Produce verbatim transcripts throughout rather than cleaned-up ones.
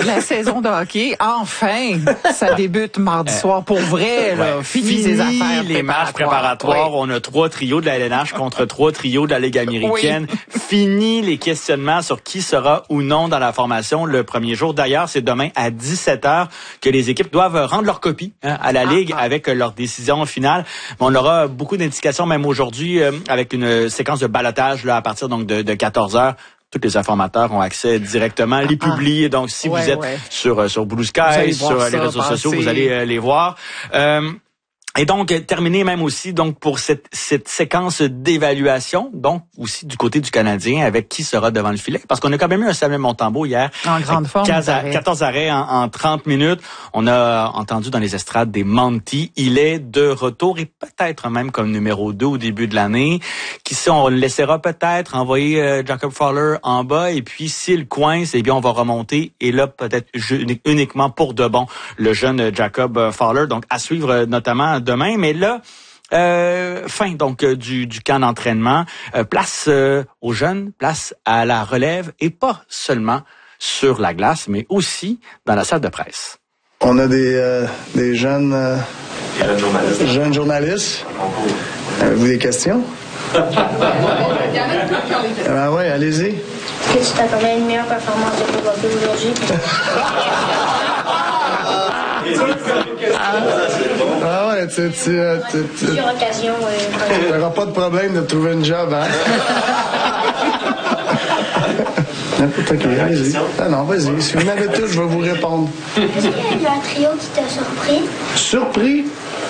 la saison de hockey, enfin, ça débute mardi soir pour vrai. Là. Ouais. Fini, Fini ces affaires les matchs préparatoires. Oui. On a trois trios de la L N H contre trois trios de la Ligue américaine. Oui. Fini les questionnements sur qui sera ou non dans la formation le premier jour. D'ailleurs, c'est demain à dix-sept heures que les équipes doivent rendre leur copie hein, à la Ligue ah, ah. avec leur décision finale. Mais on aura beaucoup d'indications même aujourd'hui euh, avec une séquence de ballottage là, à partir donc de, de quatorze heures. Tous les informateurs ont accès directement, les ah, publient. Donc, si ouais, vous êtes ouais. sur sur Blue Sky, sur les réseaux passer. sociaux, vous allez euh, les voir. Euh, Et donc, terminer même aussi donc pour cette, cette séquence d'évaluation, donc aussi du côté du Canadien, avec qui sera devant le filet. Parce qu'on a quand même eu un Samuel Montembeault hier. En grande forme. quinze arrêts, quatorze arrêts en, en trente minutes. On a entendu dans les estrades des Monty. Il est de retour et peut-être même comme numéro deux au début de l'année. Qui sait, on le laissera peut-être envoyer euh, Jacob Fowler en bas. Et puis, s'il coince, eh bien, on va remonter. Et là, peut-être uniquement pour de bon, le jeune Jacob Fowler. Donc, à suivre notamment demain, mais là, euh, fin donc euh, du, du camp d'entraînement, euh, place euh, aux jeunes, place à la relève et pas seulement sur la glace, mais aussi dans la salle de presse. On a des, euh, des jeunes, euh, journalistes. jeunes journalistes. Avez-vous des questions? Ben oui, allez-y. Est-ce que tu t'attendais à une meilleure performance de Bobby aujourd'hui? Ah ouais, tu... tu, tu, tu Plusieurs occasions. Tu n'auras pas de problème de trouver une job, hein? N'importe qui, allez-y. Ah non, vas-y. Si vous m'avez tout, je vais vous répondre. Est-ce qu'il y a eu un trio qui t'a surpris? Surpris?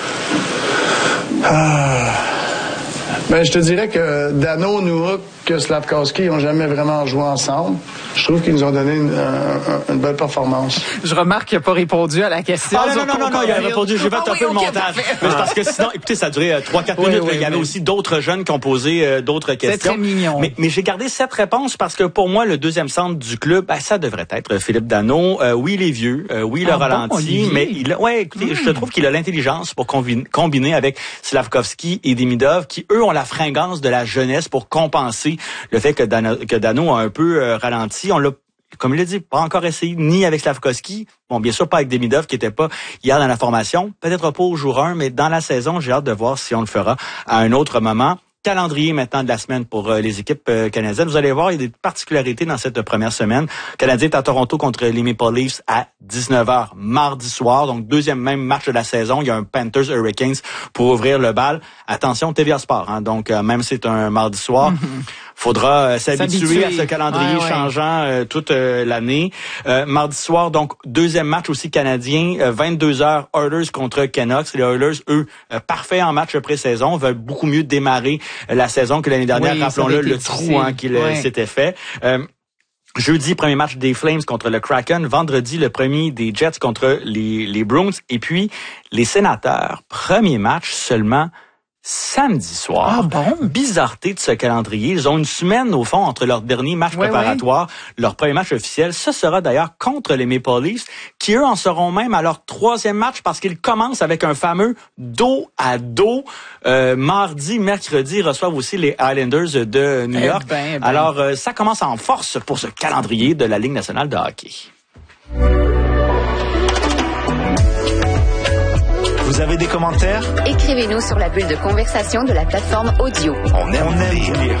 Ah... Ben, je te dirais que Dano, Nurk, que Slafkowski n'ont jamais vraiment joué ensemble. Je trouve qu'ils nous ont donné une, une, une belle performance. Je remarque qu'il n'a pas répondu à la question. Ah non, non, non, non, il a répondu. J'ai fait ah, un oui, peu okay, le montage. Mais c'est parce que sinon, écoutez, ça a duré trois quatre oui, minutes. Oui, il y avait oui. aussi d'autres jeunes qui ont posé euh, d'autres questions. C'est très mignon. Mais, mais j'ai gardé cette réponse parce que pour moi, le deuxième centre du club, ben, ça devrait être Philippe Danault. Euh, oui, il est vieux. Euh, oui, il a ah, ralenti. Bon, mais il, ouais, écoutez, mm. je trouve qu'il a l'intelligence pour combiner, combiner avec Slafkowski et Demidov qui, eux, ont la fringance de la jeunesse pour compenser le fait que Dano, que Danault a un peu euh, ralenti. On l'a, comme il l'a dit, pas encore essayé, ni avec Slafkowski. Bon, bien sûr, pas avec Demidov, qui était pas hier dans la formation. Peut-être pas au jour un, mais dans la saison, j'ai hâte de voir si on le fera à un autre moment. Calendrier maintenant de la semaine pour euh, les équipes euh, canadiennes. Vous allez voir, il y a des particularités dans cette première semaine. Le Canadien est à Toronto contre les Maple Leafs à dix-neuf heures mardi soir. Donc, deuxième même match de la saison. Il y a un Panthers Hurricanes pour ouvrir le bal. Attention, T V A Sport. Hein, donc, euh, même si c'est un mardi soir, mm-hmm. faudra euh, s'habituer, s'habituer à ce calendrier ouais, ouais. changeant euh, toute euh, l'année. Euh, mardi soir, donc, deuxième match aussi canadien. Euh, vingt-deux heures, Oilers contre Canucks. Les Oilers, eux, euh, parfaits en match pré-saison, veulent beaucoup mieux démarrer la saison que l'année dernière, oui, rappelons-le, le trou hein, qu'il ouais. s'était fait. Euh, jeudi, premier match des Flames contre le Kraken. Vendredi, le premier des Jets contre les, les Bruins. Et puis, les Sénateurs, premier match seulement samedi soir. Ah bon? Bizarreté de ce calendrier. Ils ont une semaine, au fond, entre leur dernier match ouais, préparatoire, ouais. leur premier match officiel. Ce sera d'ailleurs contre les Maple Leafs, qui eux en seront même à leur troisième match parce qu'ils commencent avec un fameux dos à dos. Euh, mardi, mercredi, ils reçoivent aussi les Islanders de New York. Eh ben, ben. Alors, euh, ça commence en force pour ce calendrier de la Ligue nationale de hockey. Vous avez des commentaires? Écrivez-nous sur la bulle de conversation de la plateforme audio. On aime, On aime lire. lire.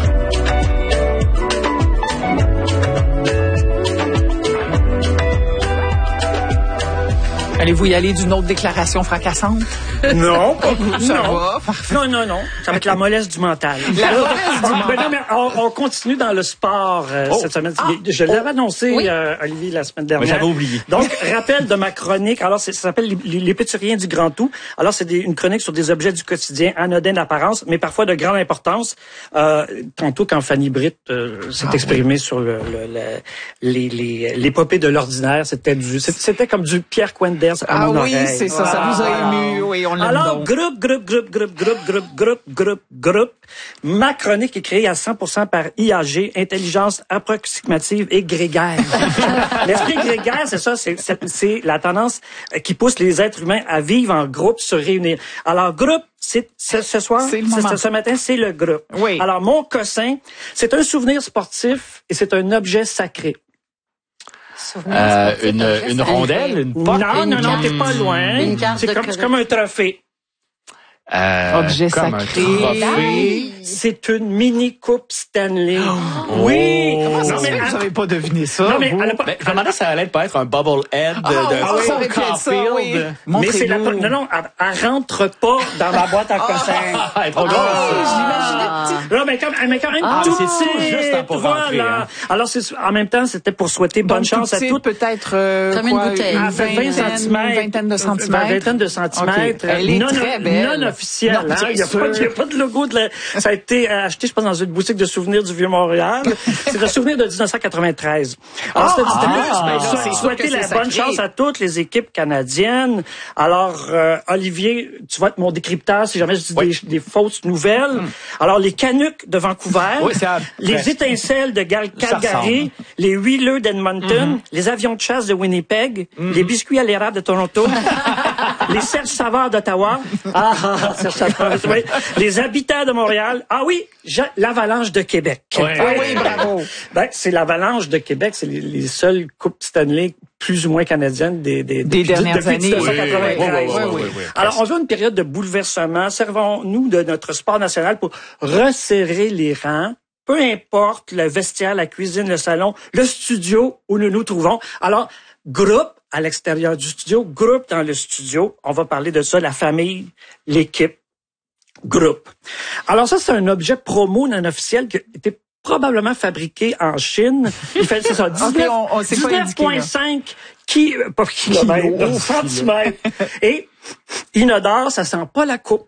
Allez-vous y aller d'une autre déclaration fracassante? Non, ça non. va. Parfait. Non, non, non. Ça va être la mollesse du mental. La mollesse du mental. Mais non, mais on, on continue dans le sport euh, oh. cette semaine. Ah. Je l'avais oh. annoncé, oui. euh, Olivier, la semaine dernière. Mais j'avais oublié. Donc, rappel de ma chronique. Alors, ça s'appelle les, les Péturiens du Grand Tout. Alors, c'est des, une chronique sur des objets du quotidien anodins d'apparence, mais parfois de grande importance. Euh, tantôt, quand Fanny Britt euh, s'est ah, exprimée oui. sur le, le, le, les, les, l'épopée de l'ordinaire, c'était du, c'était comme du Pierre Quenders à ah, mon oui, oreille. c'est ça, ça nous a ému. Oui, on Alors, groupe, groupe, groupe, groupe, groupe, groupe, groupe, groupe, groupe. Ma chronique est créée à cent pour cent par I A G, intelligence approximative et grégaire. L'esprit grégaire, c'est ça, c'est, c'est, c'est la tendance qui pousse les êtres humains à vivre en groupe, se réunir. Alors, groupe, c'est, c'est ce soir, c'est le c'est, ce matin, c'est le groupe. Oui. Alors, mon cossin, c'est un souvenir sportif et c'est un objet sacré. Euh, une, une rondelle, une porte. Non, non, non, t'es pas loin. Une carte C'est de comme, c'est comme un trophée. Euh, Objet comme sacré. Un trophée. C'est une mini coupe Stanley. Oh. Oui. Comment ça Non, se mais fait que elle- vous n'avez pas deviné ça? Non, mais vous? elle a pas- Ben, je me demandais si ça allait pas être un bubble head de, Ah, de oui, ça Cole aurait pu être ça, Caulfield. oui. Mais c'est la, Montrez-nous. non, non, elle, elle rentre pas dans ma boîte à cossins. Ah, elle est trop grosse. Ah, Non, mais quand, mais quand même Ah, tout mais c'est tout petit, juste pour rentrer, voilà. hein. Alors, c'est, en même temps, c'était pour souhaiter bonne Donc, chance tout à petit, toutes. peut-être euh, Comme une quoi, bouteille. Elle fait vingt vingtaine, centimètres. vingtaine de Une centimètres. vingtaine de centimètres. Ok. Elle est non, très belle. Non officielle. Non, hein. bien Il n'y a, sûr. pas- il y a pas de logo de la... Ça a été euh, acheté, je pense, dans une boutique de souvenirs du Vieux-Montréal. C'est un souvenir de dix-neuf cent quatre-vingt-treize. Alors, c'était Ah, c'était ah, plus, ben, ah, sou- c'est sûr souhaiter que la c'est bonne sacré. chance à toutes les équipes canadiennes. Alors, euh, Olivier, tu vas être mon décrypteur si jamais je dis Oui. des, des fausses nouvelles. Alors, les Canucks de Vancouver, Oui, c'est à- les presque. étincelles de Gal- Ça Calgary, ressemble. les Wheelers d'Edmonton, les avions de chasse de Winnipeg, les biscuits à l'érable de Toronto, les Serge Savard d'Ottawa, ah, ah, Serge Savard, oui. Les habitants de Montréal, ah oui, Ja- l'Avalanche de Québec. Ouais. Ah oui, bravo. Ben, c'est l'Avalanche de Québec, c'est les, les seules coupes Stanley plus ou moins canadiennes des, des, Des depuis- dernières depuis années. dix-neuf cent quatre-vingt-treize. Oui, oui, oui, oui, oui, oui. Alors, on veut une période de bouleversement. Servons-nous de notre sport national pour resserrer les rangs. Peu importe le vestiaire, la cuisine, le salon, le studio où nous nous trouvons. Alors, groupe à l'extérieur du studio, groupe dans le studio. On va parler de ça, la famille, l'équipe, groupe. Alors ça, c'est un objet promo non officiel qui était probablement fabriqué en Chine. Il fait, c'est ça, dix-neuf on- on- c'est pas indiqué, là. dix-neuf virgule cinq ki, pas kilomètres, Kilo. centimètres. Et inodore, ça sent pas la coupe.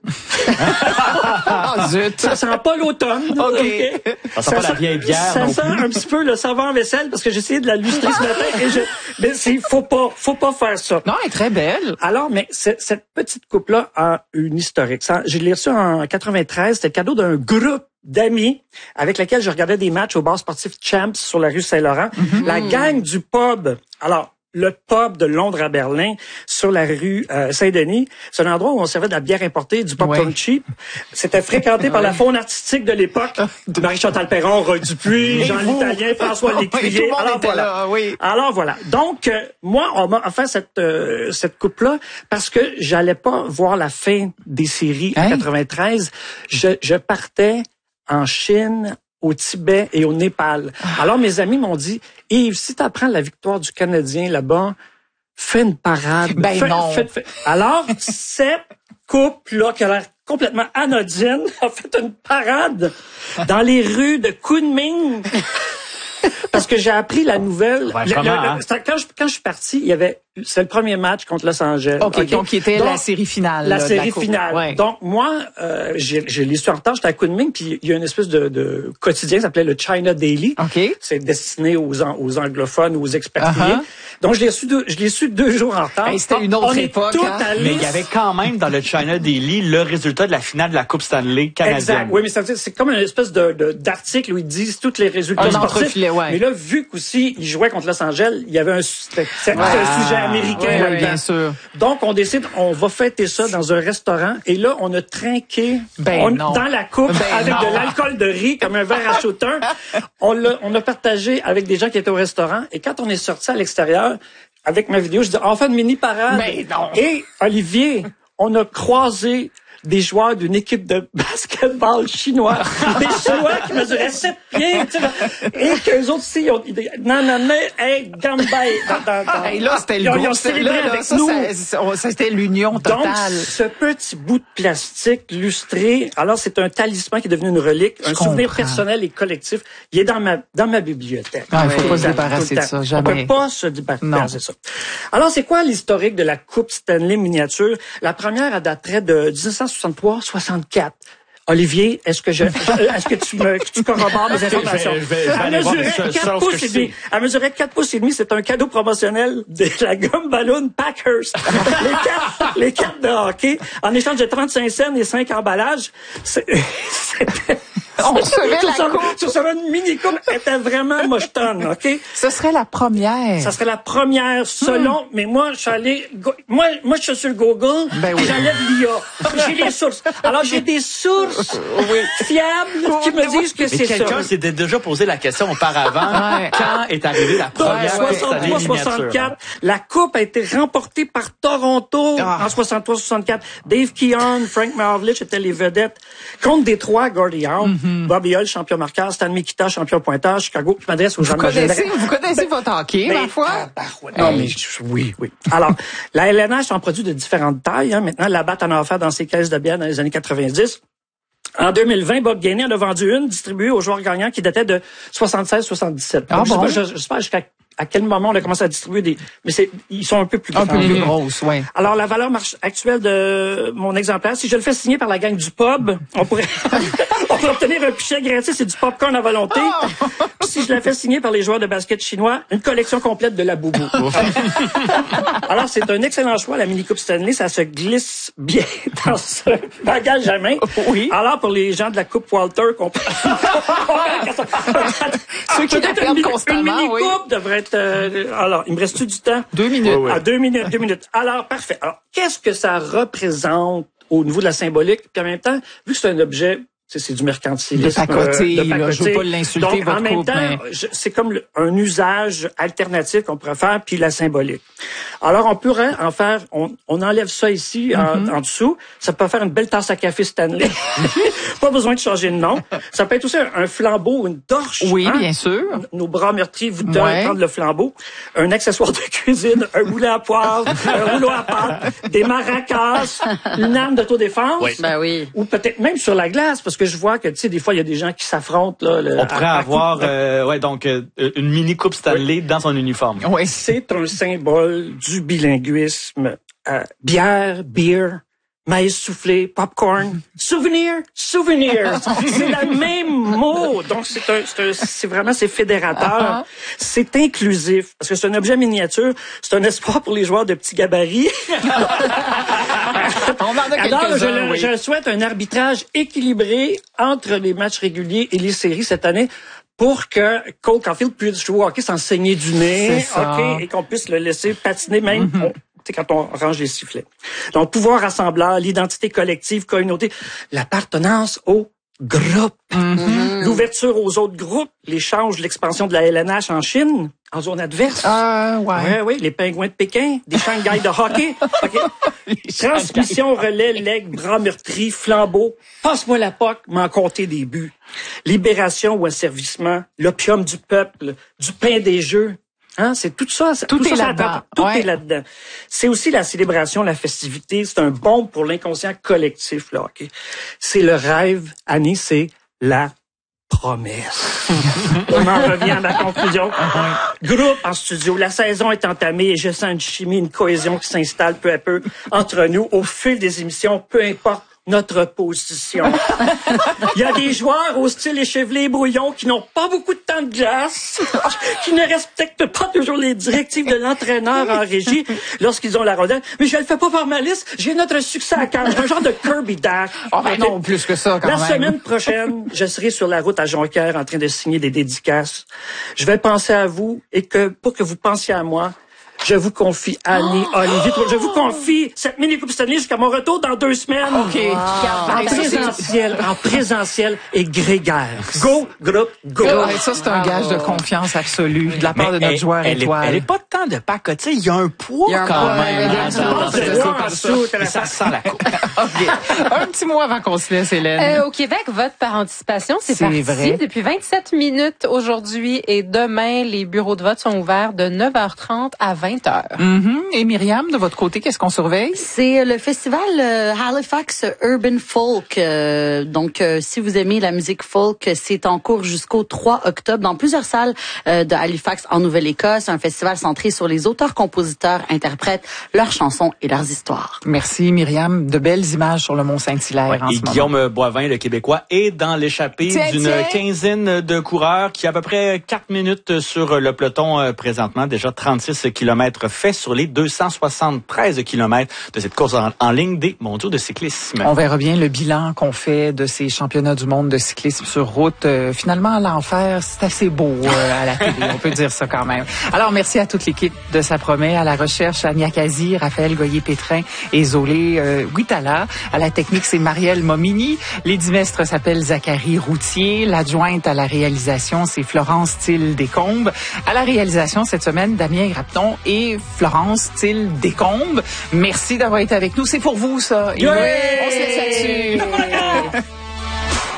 Ah, zut. Ça sent pas l'automne. OK. OK? Ça sent pas la vieille bière Ça non sent un petit peu le savon en vaisselle parce que j'ai essayé de la lustrer ce matin et je, mais c'est, faut pas, faut pas faire ça. Non, elle est très belle. Alors, mais c'est- cette petite coupe-là a une historique. Ça, je l'ai reçue en quatre-vingt-treize. C'était le cadeau d'un groupe d'amis avec lequel je regardais des matchs au bar sportif Champs sur la rue Saint-Laurent. La gang du pub. Alors, le pub de Londres à Berlin, sur la rue euh, Saint-Denis. C'est un endroit où on servait de la bière importée, du popcorn Ouais. cheap. C'était fréquenté par la faune artistique de l'époque. Marie-Chantal Perron, Roy Dupuis, Jean vous? l'Italien, François Oui, tout Lécuyer. le monde Alors était voilà. là, oui. Alors voilà. Donc, euh, moi, on m'a offert cette, euh, cette coupe-là parce que j'allais pas voir la fin des séries en Hein? quatre-vingt-treize. Je, je partais en Chine, au Tibet et au Népal. Alors, mes amis m'ont dit, Yves, si tu apprends la victoire du Canadien là-bas, fais une parade. Ben Fais- non. fais- fais- Alors, cette coupe-là, qui a l'air complètement anodine, a fait une parade dans les rues de Kunming. Parce que j'ai appris la nouvelle. Ouais, Le- comment, le- le- hein? c'est- quand, je, quand je suis parti, il y avait, c'est le premier match contre Los Angeles. OK, donc qui était la Donc, série finale. La là, de série coupe. finale. Ouais. Donc, moi, euh, j'ai, j'ai l'ai su en retard, j'étais à Kunming, puis il y a une espèce de, de quotidien qui s'appelait le China Daily. OK. C'est destiné aux, an- aux anglophones, aux expatriés. Uh-huh. Donc, je l'ai su deux, je l'ai su deux jours en retard. Hey, c'était une autre On est époque, tout hein. allés- Mais il y avait quand même dans le China Daily le résultat de la finale de la Coupe Stanley canadienne. Exact. Oui, mais ça veut dire, c'est comme une espèce de, de- d'article où ils disent tous les résultats Un sportifs. entrefilet, ouais. Mais là, vu qu'aussi, ils jouaient contre Los Angeles, il y avait un, c'était, c'était Ah, un sujet américain ouais, là-dedans. bien sûr. Donc, on décide, on va fêter ça dans un restaurant. Et là, on a trinqué Ben on- non. dans la coupe Ben avec non. de l'alcool de riz, comme un verre à shooter. On l'a, on a partagé avec des gens qui étaient au restaurant. Et quand on est sorti à l'extérieur, avec ma vidéo, je dis, on fait une mini parade. Ben non. Et Olivier, on a croisé des joueurs d'une équipe de basketball chinois. Des Chinois qui mesuraient sept pieds, tu sais, et qu'eux autres aussi, ils ont, ils- non, non, non, hey, Gambay, dans, dans, dans, Hey, là, c'était ils le ont- ils ont gros. célébré là, là, avec ça, nous. ça, ça, ça, c'était l'union Donc, totale. ce petit bout de plastique lustré, alors c'est un talisman qui est devenu une relique, un Je souvenir comprends. personnel et collectif. Il est dans ma dans ma bibliothèque. Ah, il faut Tout pas le se temps, débarrasser tout le de ça, temps. jamais. On peut pas se débarrasser Non. de ça. Alors, c'est quoi l'historique de la Coupe Stanley miniature? La première, elle daterait de dix-neuf cent soixante-trois soixante-quatre. Olivier, est-ce que je, est-ce que tu me, que tu corrobores mes informations? je vais- je vais Elle aller voir mesurait ça, quatre sauf que pouces je et demi. sais. Elle mesurait quatre pouces et demi. C'est un cadeau promotionnel de la gomme ballon Packhurst. les cartes, les cartes de hockey. En échange de trente-cinq cents et cinq emballages. C'est- C'était, On recevait la ça, coupe. ça serait une mini-coupe, elle était vraiment mochetonne, OK? Ce serait la première. Ça serait la première selon, hmm. mais moi, je suis allé, moi, moi, je suis sur le Google, ben oui. j'enlève l'I A. J'ai les sources. Alors, j'ai des sources oui. fiables qui me disent que mais c'est ça. Quelqu'un s'était déjà posé la question auparavant. Ouais. Quand est arrivée la première soixante-trois soixante-quatre, la coupe a été remportée par Toronto ah. en soixante-trois soixante-quatre. Dave Keon, Frank Maravlich étaient les vedettes. Contre Détroit, Gordie Howe, mm-hmm. Bobby Hull, champion marqueur, Stan Mikita, champion pointage, Chicago. Je m'adresse aux gens. Vous connaissez, vous connaissez votre hockey, ben, parfois? Ah, bah, ouais. Non, mais je, oui, oui. Alors, la L N H en produit de différentes tailles. Hein. Maintenant, la batte en a offert dans ses caisses de bière dans les années quatre-vingt-dix. En deux mille vingt, Bob Gainey en a vendu une distribuée aux joueurs gagnants qui datait de soixante-seize soixante-dix-sept. Ah, bon? Je sais pas, je sais pas jusqu'à à quel moment on a commencé à distribuer des... Mais c'est, ils sont un peu plus gros. Un peu plus grosses, oui. Alors, la valeur marche actuelle de mon exemplaire, si je le fais signer par la gang du pub, on pourrait, on pourrait obtenir un pichet gratis et du popcorn à volonté. Oh! Si je la fais signer par les joueurs de basket chinois, une collection complète de la boubou. Alors, c'est un excellent choix, la mini-coupe Stanley. Ça se glisse bien dans ce bagage à main. Oui. Alors, pour les gens de la coupe Walter, qu'on peut... Ceux qui la perdent constamment, une mini-coupe oui. devrait être... Euh, alors, il me reste-tu du temps? Deux minutes. Ah, deux minutes, deux minutes. Alors, parfait. Alors, qu'est-ce que ça représente au niveau de la symbolique? Puis en même temps, vu que c'est un objet... C'est, c'est du mercantilisme. De pacoter, euh, de là, je veux pas l'insulter, donc, votre en même couple, temps, mais... je, c'est comme le, un usage alternatif qu'on pourrait faire, puis la symbolique. Alors, on pourrait en faire, on, on enlève ça ici, mm-hmm. en, en dessous. Ça peut faire une belle tasse à café Stanley. Pas besoin de changer de nom. Ça peut être aussi un, un flambeau, une torche. Oui, hein? bien sûr. Nos bras meurtris vous donnent ouais. prendre le flambeau. Un accessoire de cuisine, un moulin à poivre, un rouleau à pâte, des maracas, une arme d'autodéfense. Oui. Ben oui. Ou peut-être même sur la glace, parce que je vois que, tu sais, des fois, il y a des gens qui s'affrontent. Là, le, on pourrait à, à avoir euh, ouais, donc, euh, une mini-coupe Stanley oui. dans son uniforme. Oui, c'est un symbole du bilinguisme. Euh, bière, beer, maïs soufflé, popcorn, souvenir, souvenir. C'est le même mot. Donc, c'est un, c'est un, c'est vraiment, c'est fédérateur. Uh-huh. C'est inclusif. Parce que c'est un objet miniature. C'est un espoir pour les joueurs de petits gabarits. On en a Alors, je, oui. je souhaite un arbitrage équilibré entre les matchs réguliers et les séries cette année pour que Cole Caulfield puisse jouer au hockey sans saigner du nez, okay, et qu'on puisse le laisser patiner même mm-hmm. on, quand on range les sifflets. Donc, pouvoir rassembleur, l'identité collective, communauté, l'appartenance au groupe, mm-hmm. l'ouverture aux autres groupes, l'échange, l'expansion de la L N H en Chine, en zone adverse. Ah, ouais. Ouais, oui, les pingouins de Pékin, des Shanghai de hockey. Okay. Transmission, relais, legs, bras meurtris, flambeau. Passe-moi la poque, m'en compter des buts. Libération ou asservissement, l'opium du peuple, du pain des jeux. Hein, c'est tout ça. Tout, tout est ça, là-dedans. Tout ouais. est là-dedans. C'est aussi la célébration, la festivité. C'est un bon pour l'inconscient collectif, là, okay? C'est le rêve, Annie, c'est la promesse. On en revient à ma conclusion. Groupe en studio. La saison est entamée et je sens une chimie, une cohésion qui s'installe peu à peu entre nous au fil des émissions, peu importe notre position. Il y a des joueurs au style échevelé et brouillon qui n'ont pas beaucoup de temps de glace, qui ne respectent pas toujours les directives de l'entraîneur en régie lorsqu'ils ont la rondelle. Mais je le fais pas par malice, j'ai notre succès à cœur. Un genre de Kirby Dash. Oh, ben non, plus que ça, quand la même. La semaine prochaine, je serai sur la route à Jonquière en train de signer des dédicaces. Je vais penser à vous et que, pour que vous pensiez à moi, je vous confie Annie, oh! Olivier. Je vous confie cette mini-coupe Stanley jusqu'à mon retour dans deux semaines. OK. En présentiel, en présentiel et grégaire. Go, groupe, go. Oh, et ça, c'est un gage de confiance absolue de la part Mais de notre elle, joueur elle étoile. Est, elle est pas tant de pacoter. Il y a un poids il y a un quand poids, même. Ouais, hein, dans, dans cette coupe. Ça sent la coupe. Okay. Un petit mot avant qu'on se laisse, Hélène. Euh, au Québec, vote par anticipation, c'est, c'est parti vrai. Depuis vingt-sept minutes aujourd'hui et demain, les bureaux de vote sont ouverts de neuf heures trente à vingt heures. Mm-hmm. Et Myriam, de votre côté, qu'est-ce qu'on surveille? C'est le festival euh, Halifax Urban Folk. Euh, donc, euh, si vous aimez la musique folk, c'est en cours jusqu'au trois octobre dans plusieurs salles euh, de Halifax en Nouvelle-Écosse. Un festival centré sur les auteurs, compositeurs, interprètes, leurs chansons et leurs histoires. Merci Myriam. De belles images sur le Mont-Saint-Hilaire ouais, en et ce Guillaume moment. Boivin, le Québécois, est dans l'échappée tiens, d'une tiens. quinzaine de coureurs qui a à peu près quatre minutes sur le peloton euh, présentement. Déjà trente-six kilomètres kilomètres faits sur les deux cent soixante-treize kilomètres de cette course en, en ligne des mondiaux de cyclisme. On verra bien le bilan qu'on fait de ces championnats du monde de cyclisme sur route. Euh, finalement, l'enfer, c'est assez beau euh, à la télé, on peut dire ça quand même. Alors, merci à toute l'équipe de Ça promet, à la recherche, Ania Kazi, Raphaël Goyer-Pétrin et Zolé euh, Guitala. À la technique, c'est Marielle Momini. Les dimestres s'appellent Zachary Routier. L'adjointe à la réalisation, c'est Florence Thiel-Descombes. À la réalisation cette semaine, Damien Grapton et Florence Thiel-Descombes. Merci d'avoir été avec nous. C'est pour vous, ça. Yeah! On se laisse là-dessus.